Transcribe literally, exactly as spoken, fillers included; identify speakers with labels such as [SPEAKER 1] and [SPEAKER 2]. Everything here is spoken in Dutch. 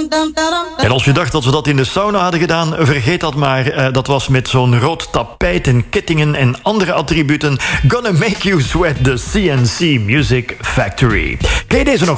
[SPEAKER 1] En als je dacht dat we dat in de sauna hadden gedaan, vergeet dat maar. Uh, dat was met zo'n rood tapijt en kettingen en andere attributen. Gonna Make You Sweat, the C N C Music Factory. Ken je deze nog?